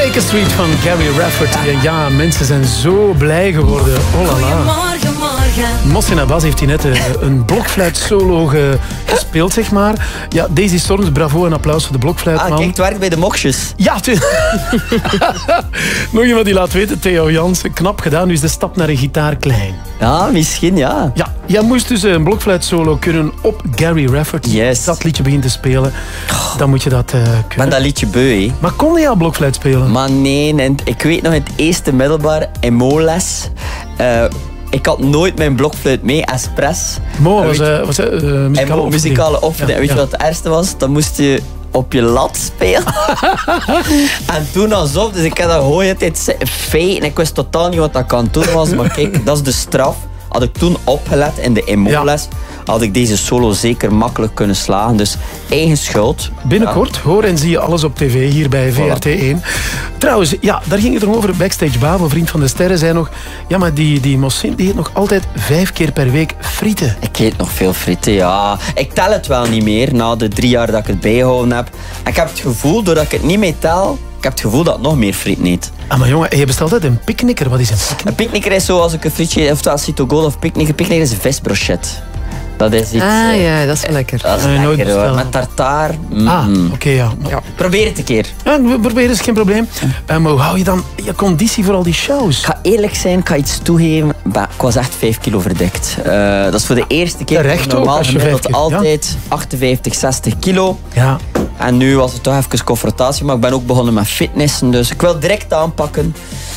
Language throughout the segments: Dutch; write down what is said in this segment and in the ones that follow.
Baker Street van Gary Rafferty. En ja, mensen zijn zo blij geworden. Oh la la. Goedemorgen, morgen. Mohsin Abbas heeft hier net een blokfluit-solo gespeeld, zeg maar. Ja, Daisy Storms, bravo en applaus voor de blokfluitman. Kijk, het werkt bij de moksjes. Ja, nog iemand die laat weten, Theo Jansen. Knap gedaan, nu is de stap naar een gitaar klein. Ja, misschien, ja. Ja, jij moest dus een blokfluitsolo kunnen op Gary Rafferty. Yes. Dat liedje begint te spelen. Dan moet je dat Ik ben kunnen. dat liedje beu, hè. Maar kon je al blokfluit spelen? Maar nee, en ik weet nog in het eerste middelbaar, in MO-les... ik had nooit mijn blokfluit mee, expres. Mo, was muzikale Muzikale opvoeding. Ja, Weet je ja. wat het ergste was? Dan moest je op je lat spelen. En toen alsof, dus ik had dat gewoon altijd feit en ik wist totaal niet wat dat kan doen was. Maar kijk, dat is de straf. Had ik toen opgelet in de MO-les, had ik deze solo zeker makkelijk kunnen slagen. Dus eigen schuld. Binnenkort hoor en zie je alles op tv hier bij VRT1. Trouwens, ja, daar ging het nog over. Backstage Babel, vriend van de sterren, zei nog... Ja, maar die Mohsin die eet nog altijd 5 keer per week frieten. Ik eet nog veel frieten, ja. Ik tel het wel niet meer, na de 3 jaar dat ik het bijgehouden heb. En ik heb het gevoel, doordat ik het niet meer tel, ik heb het gevoel dat ik nog meer friet eet. Ah, maar jongen, je bestelt altijd een picknicker. Wat is een picknicker? Een picknicker is zo als ik een frietje, oftewel Citogol of picknicker. Picknicker is een visbrochet. Dat is iets... ja, dat is wel lekker. Dat is Nee, nooit lekker hoor. besteld. Met tartaar. Oké, ja. Probeer het een keer. Ja, we proberen, is geen probleem. Maar hoe hou je dan je conditie voor al die shows? Ik ga eerlijk zijn, ik ga iets toegeven. Ik was echt 5 kilo verdikt. Dat is voor de eerste keer. Terecht ook, Normaal als je 5 gemiddeld kilo, ja. altijd 58, 60 kilo. Ja. En nu was het toch even confrontatie, maar ik ben ook begonnen met fitnessen. Dus ik wil direct aanpakken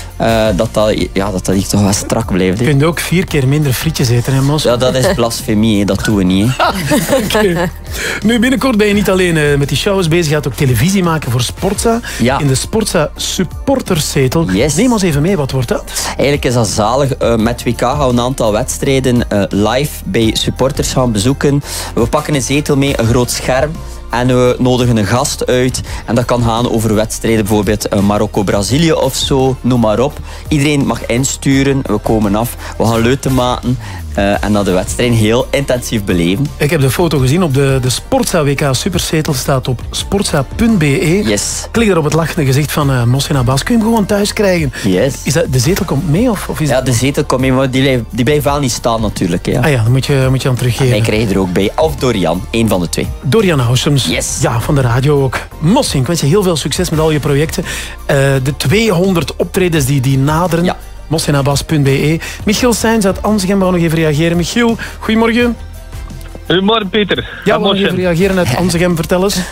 dat hier toch wel strak blijft. Je Hè. kunt ook 4 keer minder frietjes eten, hè, Mos? Ja, dat is blasfemie, hè. Dat doen we niet. Hè. Oké. Nu, binnenkort ben je niet alleen met die shows bezig, je gaat ook televisie maken voor Sportza. Ja. In de Sportza supporterszetel. Yes. Neem ons even mee, wat wordt dat? Eigenlijk is dat zalig. Met WK gaan we een aantal wedstrijden live bij supporters gaan bezoeken. We pakken een zetel mee, een groot scherm. En we nodigen een gast uit. En dat kan gaan over wedstrijden, bijvoorbeeld Marokko-Brazilië of zo, noem maar op. Iedereen mag insturen, we komen af, we gaan leuten maken. En dat de wedstrijd heel intensief beleven. Ik heb de foto gezien op de Sportza WK Superzetel, staat op sportza.be. Yes. Klik er op het lachende gezicht van Mohsin Abbas. Kun je hem gewoon thuis krijgen? Yes. Is dat, de zetel komt mee? Of is Ja, dat... de zetel komt mee, maar die blijft wel niet staan natuurlijk. Hè. Ah ja, dan moet je aan teruggeven. Wij krijgen er ook bij. Of Dorian, één van de twee. Dorian Housems. Yes. Ja, van de radio ook. Mohsin, ik wens je heel veel succes met al je projecten. De 200 optredens die naderen. Ja. Mohsinabbas.be. Michiel Seijns uit Anzegem wou nog even reageren. Michiel, goedemorgen. Goedemorgen, Peter. Ja, wou nog even reageren uit Anzegem. Vertel eens.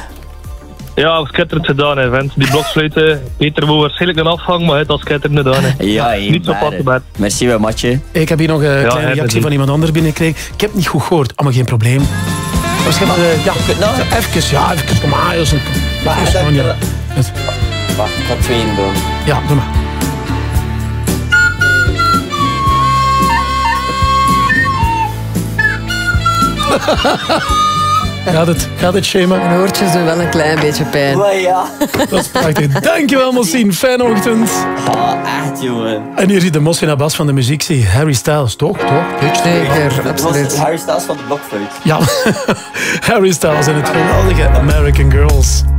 Ja, schitterend gedaan, hè, vent. Die blokfluiten. Peter wil waarschijnlijk een afhang, maar het was schitterend gedaan. Hè. Ja, Niet zo pat te bed. Merci wel, matje. Ik heb hier nog een kleine hij reactie heeft van iemand anders binnengekregen. Ik heb het niet goed gehoord. Allemaal geen probleem. Waarschijnlijk, even, kom maar. Jos. Gewoon, ja. Wacht, ik ga 2 doen. Ja, doe maar. Gaat het, Shema? Mijn oortjes doen wel een klein beetje pijn. Maar ja. Dat is prachtig. Dankjewel, Mohsin. Fijne ochtend. Oh, echt, jongen. En hier zit de Mohsin Abbas van de muziekzie. Harry Styles, toch? Zeker, Dat was absoluut. Harry Styles van de blokfluit. Ja. Harry Styles en het geweldige American Girls.